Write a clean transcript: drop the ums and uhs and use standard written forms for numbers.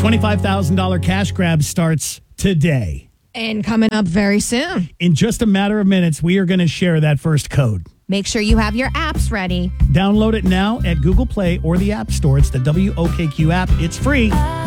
$25,000 cash grab starts today. And coming up very soon. In just a matter of minutes, we are going to share that first code. Make sure you have your apps ready. Download it now at Google Play or the App Store. It's the WOKQ app. It's free.